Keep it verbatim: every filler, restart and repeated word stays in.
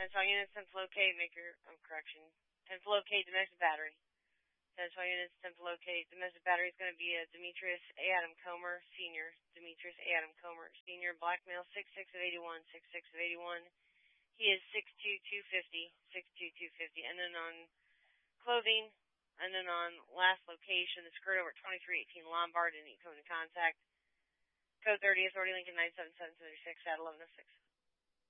ten twelve units, ten to locate, make your, um, correction. ten to locate domestic battery. ten twelve units, ten to locate domestic battery is going to be a Demetrius A. Adam Comer, Senior. Demetrius A. Adam Comer, Senior. Black male, six six of eighty-one, six six of eighty-one. He is six two, two fifty, six two, two fifty. And then on clothing, and then on last location, the skirt over at twenty-three eighteen Lombard, and you come into contact. Code thirty, Authority Lincoln nine seven seven seven six at eleven oh six.